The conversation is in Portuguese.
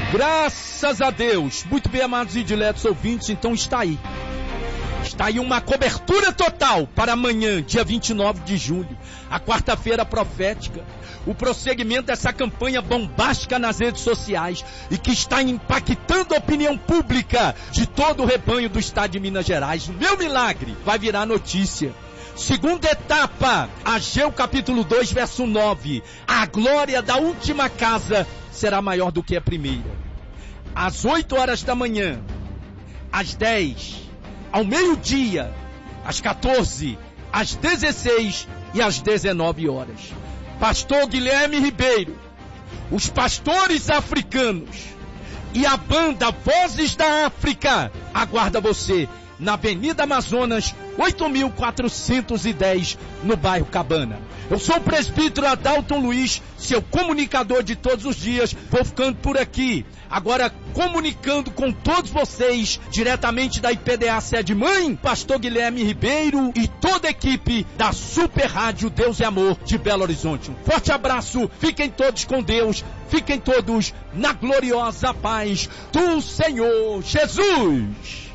Graças a Deus. Muito bem, amados e diletos ouvintes, então está aí. Está aí uma cobertura total para amanhã, dia 29 de julho, a quarta-feira profética. O prosseguimento dessa campanha bombástica nas redes sociais e que está impactando a opinião pública de todo o rebanho do estado de Minas Gerais. Meu milagre vai virar notícia. Segunda etapa, Ageu capítulo 2, verso 9. A glória da última casa será maior do que a primeira. Às 8 horas da manhã, às 10, ao meio-dia, às 14, às 16 e às 19 horas. Pastor Guilherme Ribeiro, os pastores africanos e a banda Vozes da África aguarda você na Avenida Amazonas, 8.410, no bairro Cabana. Eu sou o presbítero Adalton Luiz, seu comunicador de todos os dias. Vou ficando por aqui, agora comunicando com todos vocês, diretamente da IPDA Sede Mãe, Pastor Guilherme Ribeiro e toda a equipe da Super Rádio Deus e Amor de Belo Horizonte. Um forte abraço, fiquem todos com Deus, fiquem todos na gloriosa paz do Senhor Jesus.